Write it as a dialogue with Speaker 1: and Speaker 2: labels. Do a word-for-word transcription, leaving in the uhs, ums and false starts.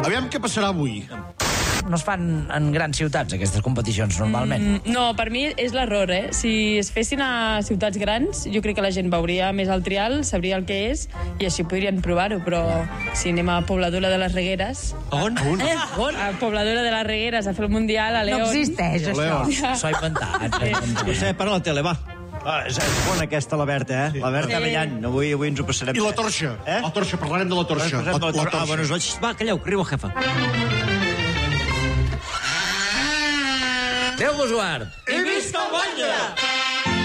Speaker 1: Aviam què passarà avui.
Speaker 2: No es fan en grans ciutats, aquestes competicions, normalment.
Speaker 3: Mm, no, per mi és l'error, eh? Si es fessin a ciutats grans, jo crec que la gent veuria més el trial, sabria el que és, i així podrien provar-ho, però si anem a Pobladora de les Regueres...
Speaker 4: On?
Speaker 3: On? Eh? On? A Pobladora de les Regueres, a fer el Mundial, a León...
Speaker 5: No existeix, això.
Speaker 2: S'ho ha inventat.
Speaker 4: José, para la tele, va. Ah, és, és bona aquesta, la Berta, eh? La Berta ballant. Avui, avui ens ho passarem.
Speaker 1: I la torxa.
Speaker 4: Eh?
Speaker 1: La torxa, parlarem de la torxa.
Speaker 4: La, la, la, ah, bueno, va, calleu, que arriba el jefe.
Speaker 2: Déu vos guard!
Speaker 4: I visca el batlle!